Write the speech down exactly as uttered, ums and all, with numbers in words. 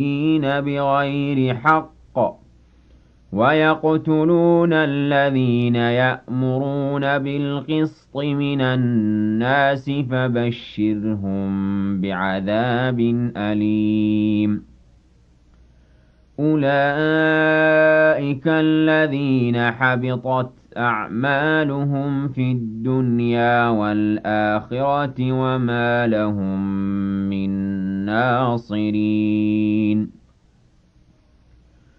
بغير حق ويقتلون الذين يأمرون بالقسط من الناس فبشرهم بعذاب أليم أولئك الذين حبطت أعمالهم في الدنيا والآخرة وما لهم من ناصرين